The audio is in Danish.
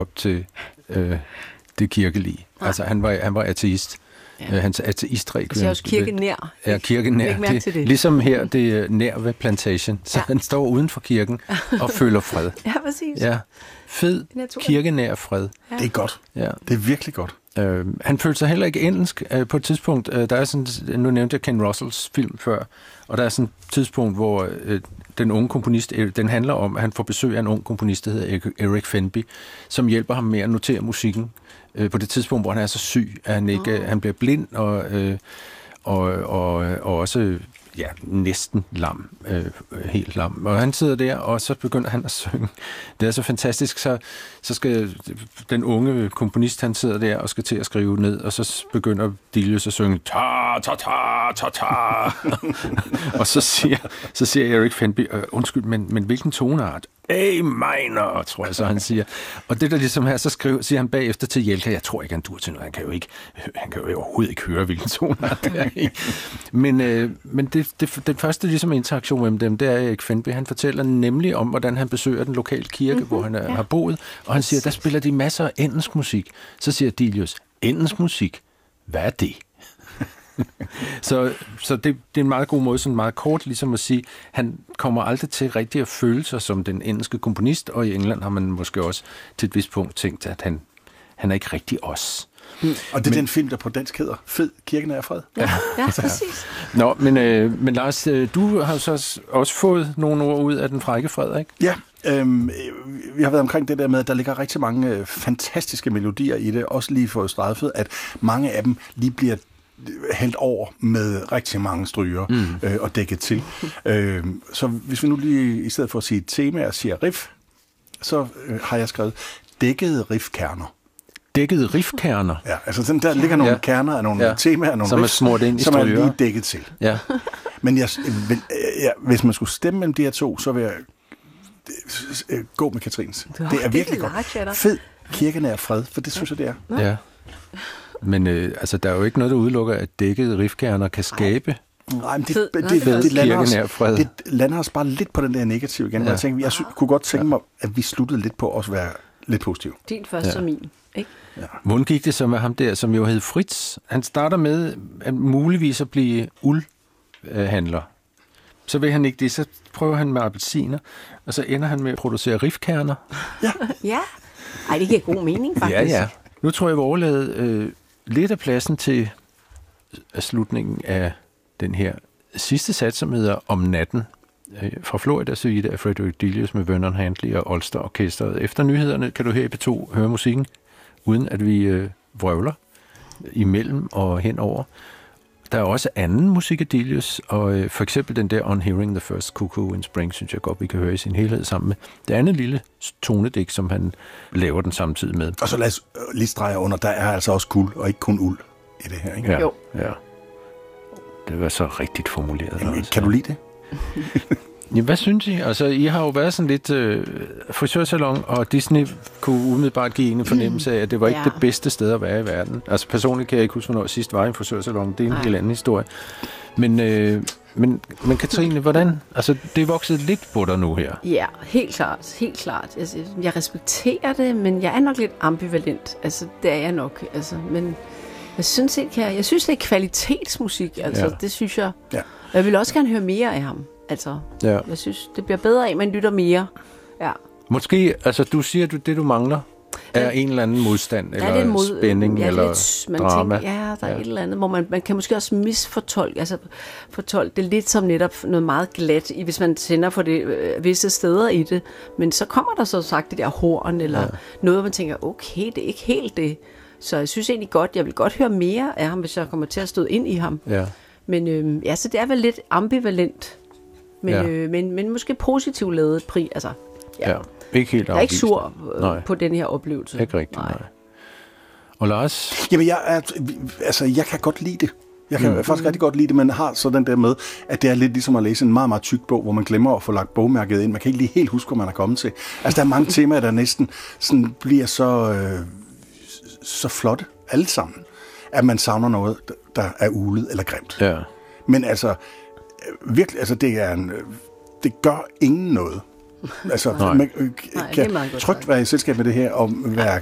op til det kirkelige. Nej. Altså, han var ateist. Ja. Hans ateist-træk. Altså, jeg er også kirkenær. Ja, kirkenær. Det. Ligesom her, det er nær ved Plantation. Så han står uden for kirken og føler fred. Ja, præcis. Ja. Fed, kirkenær fred. Ja. Det er godt. Ja. Det er virkelig godt. Han følte sig heller ikke engelsk på et tidspunkt. Der er sådan, nu nævnte jeg Ken Russells film før, og der er sådan et tidspunkt, hvor den unge komponist, den handler om, at han får besøg af en ung komponist, der hedder Eric Fenby, som hjælper ham med at notere musikken på det tidspunkt, hvor han er så syg, at han bliver blind og også næsten lam, helt lam. Og han sidder der, og så begynder han at synge. Det er så fantastisk, så skal den unge komponist, han sidder der og skal til at skrive ned, og så begynder Delius at synge ta ta ta ta ta. Og så siger Eric Fenby, undskyld, men hvilken toneart? A minor, tror jeg så, han siger. Og det der ligesom her, så siger han bagefter til Jelka, jeg tror ikke, han dur til noget. Han kan jo overhovedet ikke høre, hvilken toneart det er. Men den første ligesom interaktion med dem, det er Erik Fenby. Han fortæller nemlig om, hvordan han besøger den lokale kirke, hvor han har boet. Og han siger, der spiller de masser af engelsk musik. Så siger Delius, engelsk musik? Hvad er det? Så det er en meget god måde, sådan meget kort ligesom at sige, han kommer aldrig til rigtig at føle sig som den engelske komponist, og i England har man måske også til et vist punkt tænkt, at han er ikke rigtig os. Og det er den film, der på dansk hedder Fed, kirken er fred. Ja, præcis. Nå, men Lars, du har så også fået nogle ord ud af Den frække Frederik. Ja, vi har været omkring det der med, at der ligger rigtig mange fantastiske melodier i det, også lige for strejfet, at mange af dem lige bliver hældt over med rigtig mange stryger og dækket til. Så hvis vi nu lige, i stedet for at sige tema og siger riff, så har jeg skrevet dækkede riffkerner. Dækkede riffkerner? Ja, altså sådan, der ligger nogle kerner af nogle temaer, nogle som riffs, er smurt ind i som er lige dækket til. Ja. Men hvis man skulle stemme mellem de her to, så vil jeg gå med Katrins. Det er virkelig godt. Fed, kirken er fred, for det synes jeg, det er. Ja. Men der er jo ikke noget, der udelukker, at dækkede riffkerner kan skabe. Nej, men det lander os bare lidt på den der negative igen. Ja. Jeg kunne godt tænke mig, at vi sluttede lidt på at være lidt positive. Din først og min, ikke? Ja. Hvordan gik det så med ham der, som jo hed Fritz? Han starter med at muligvis at blive uldhandler. Så vil han ikke det, så prøver han med appelsiner, og så ender han med at producere riffkerner. Ja. Ej, det giver god mening, faktisk. Ja. Nu tror jeg, vi overlader lidt af pladsen til slutningen af den her sidste sats, som hedder Om natten. Fra Florida Suite af Frederick Delius med Vernon Handley og Ulster Orkestret. Efter nyhederne kan du her i P2 høre musikken, uden at vi vrøvler imellem og henover. Der er også anden musik af Delius, og for eksempel den der On Hearing the First Cuckoo in Spring, synes jeg godt, vi kan høre i sin helhed sammen med det andet lille tonedik, som han laver den samtidig med. Og så lad os lige strege under, der er altså også guld, og ikke kun uld i det her, ikke? Jo. Ja. Det var så rigtigt formuleret. Jamen, kan du lide det? Jamen, hvad synes I? Altså, I har jo været sådan lidt frisørsalon, og Disney kunne umiddelbart give en fornemmelse af, at det var ikke det bedste sted at være i verden. Altså, personligt kan jeg ikke huske, hvornår sidst var i en frisørsalon. Det er en helt anden historie. Men Katrine, hvordan? Altså, det er vokset lidt på dig nu her. Ja, helt klart. Helt klart. Altså, jeg respekterer det, men jeg er nok lidt ambivalent. Altså, det er jeg nok. Altså, men jeg synes det er kvalitetsmusik. Altså, det synes jeg. Ja. Jeg vil også gerne høre mere af ham. Altså, jeg synes, det bliver bedre af, man lytter mere. Ja. Måske, altså du siger, at det du mangler er en eller anden modstand, eller spænding, eller drama. Der er et eller andet, hvor man kan måske også misfortolke, altså fortolke det lidt som netop noget meget glat, hvis man tænder for det visse steder i det. Men så kommer der så sagt det der horn, eller noget, hvor man tænker, okay, det er ikke helt det. Så jeg synes egentlig godt, jeg vil godt høre mere af ham, hvis jeg kommer til at stå ind i ham. Ja. Men så det er vel lidt ambivalent. Men måske positivt lavet pris. Altså, ikke helt afvist. Jeg er ikke sur på den her oplevelse. Ikke rigtigt, nej. Og Lars? Jamen, jeg kan godt lide det. Jeg kan faktisk rigtig godt lide det, men har så den der med, at det er lidt ligesom at læse en meget, meget tyk bog, hvor man glemmer at få lagt bogmærket ind. Man kan ikke lige helt huske, hvor man er kommet til. Altså, der er mange temaer, der næsten sådan bliver så flotte, alle sammen, at man savner noget, der er ulet eller grimt. Ja. Men altså, virkelig, altså det gør ingen noget, Altså, Nej, det er meget godt trygt sagt. være i selskab med det her, og være